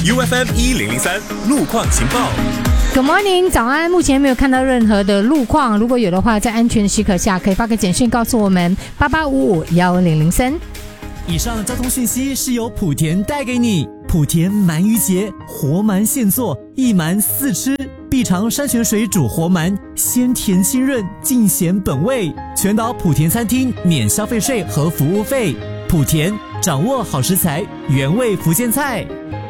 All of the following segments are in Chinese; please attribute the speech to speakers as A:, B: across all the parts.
A: UFM 1003路况情报。
B: Good morning， 早安！目前没有看到任何的路况，如果有的话，在安全许可下，可以发个简讯告诉我们88551003。
C: 以上交通讯息是由莆田带给你。莆田鳗鱼节，活鳗现做，一鳗四吃，必尝山泉水煮活鳗，鲜甜清润，尽显本味。全岛莆田餐厅免消费税和服务费。莆田掌握好食材，原味福建菜。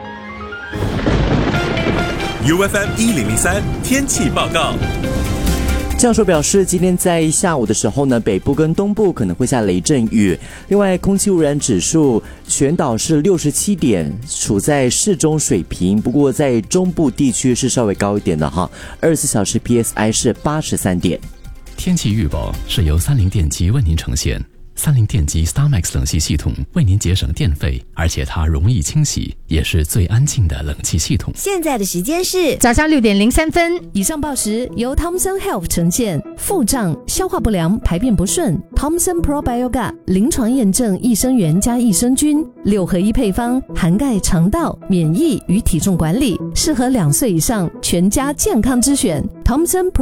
A: UFM 1003天气报告。
D: 气象署表示，今天在下午的时候呢，北部跟东部可能会下雷阵雨。另外，空气污染指数全岛是67点，处在适中水平。不过在中部地区是稍微高一点的哈，24小时 PSI 是83点。
E: 天气预报是由三菱电机为您呈现。三菱电机 StarMax 冷气系统为您节省电费，而且它容易清洗，也是最安静的冷气系统。
F: 现在的时间是
B: 早上6点03分。
F: 以上报时由 Thomson Health 呈现。腹胀、消化不良、排便不顺 ，Thomson Probiotic 临床验证益生元加益生菌6合1配方，涵盖肠道、免疫与体重管理，适合2岁以上全家健康之选。Thomson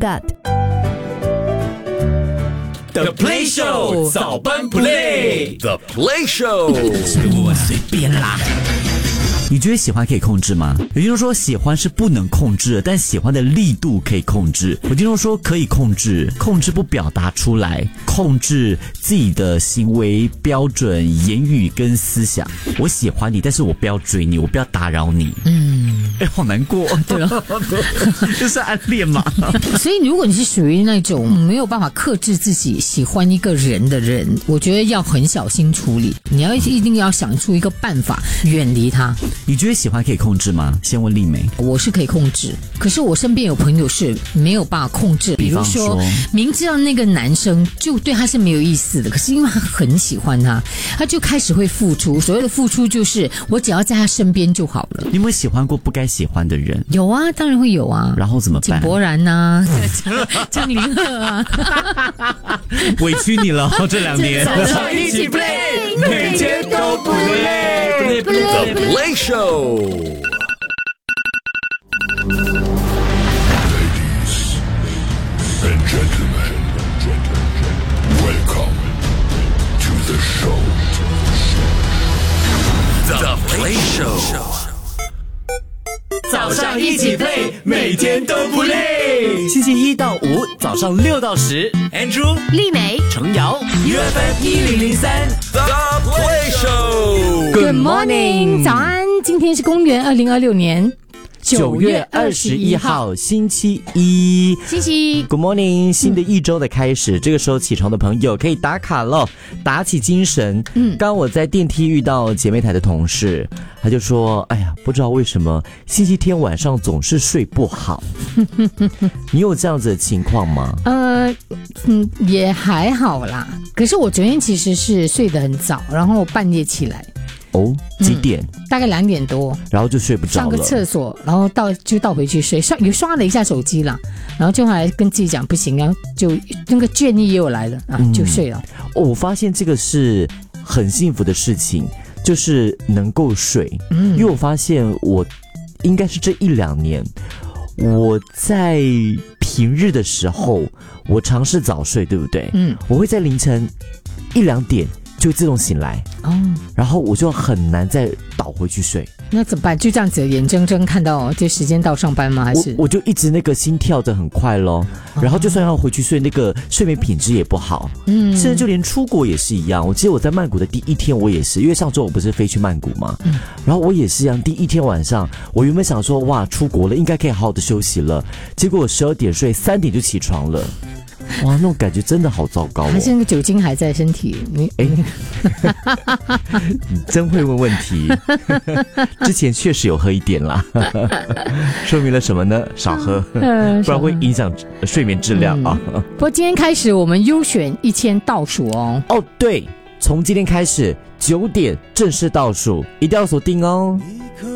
G: Probiotic。The Play Show 早班 Play，The Play Show
C: 随便啦。你觉得喜欢可以控制吗？有听说喜欢是不能控制的，但喜欢的力度可以控制。我听说可以控制，控制不表达出来，控制自己的行为标准、言语跟思想。我喜欢你，但是我不要追你，我不要打扰你。好难过。对了，就是暗恋嘛。
B: 所以如果你是属于那种没有办法克制自己喜欢一个人的人，我觉得要很小心处理。你一定要想出一个办法远离他。
C: 你觉得喜欢可以控制吗？先问丽梅。
B: 我是可以控制，可是我身边有朋友是没有办法控制。比如说明知道那个男生就对他是没有意思的，可是因为他很喜欢他，他就开始会付出。所谓的付出就是我只要在他身边就好了。
C: 你有没有喜欢过不该喜欢的人？
B: 有啊，当然会有啊。
C: 然后怎么办？
B: 井柏然啊，张凌赫啊。
C: 委屈你了这2年。
G: 早上一起 play， 每天都不累。The Play Show。Ladies and gentlemen, welcome to the show. The Play Show。早上一起 play， 每天都不累。
C: 星期1到5早上6到10 ，Andrew、
B: 丽梅、
C: 程瑶
G: ，UFM 1003 The Play Show。Good
B: morning， 早安！今天是公元2026年
D: 9月21号，星期一。
B: 星期
D: Good morning， 新的一周的开始，这个时候起床的朋友可以打卡了，打起精神。刚我在电梯遇到姐妹台的同事，他就说：“哎呀，不知道为什么星期天晚上总是睡不好。”你有这样子的情况吗？
B: 也还好啦。可是我昨天其实是睡得很早，然后半夜起来。
D: 哦，几点？
B: 大概2点多，
D: 然后就睡不着了。
B: 上个厕所，然后倒回去睡，刷了一下手机啦，然后就后来跟自己讲不行，然后就那个倦意也有来了啊，就睡了。
D: 我发现这个是很幸福的事情，就是能够睡。因为我发现我应该是这1-2年，我在平日的时候，我尝试早睡，对不对？我会在凌晨1-2点就自动醒来，然后我就很难再倒回去睡。
B: 那怎么办？就这样子眼睁睁看到这时间到上班吗？还是
D: 我就一直那个心跳得很快咯，然后就算要回去睡，那个睡眠品质也不好。甚至就连出国也是一样。我记得我在曼谷的第1天，我也是，因为上周我不是飞去曼谷嘛，然后我也是一样，第1天晚上，我原本想说哇，出国了应该可以好好的休息了，结果我12点睡，3点就起床了。哇，那种感觉真的好糟糕
B: 还是那个酒精还在身体？你
D: 真会问问题。之前确实有喝一点啦，说明了什么呢？少喝，不然会影响睡眠质量啊。
B: 不过今天开始我们优选1000倒数哦。
D: 哦，对，从今天开始9点正式倒数，一定要锁定哦。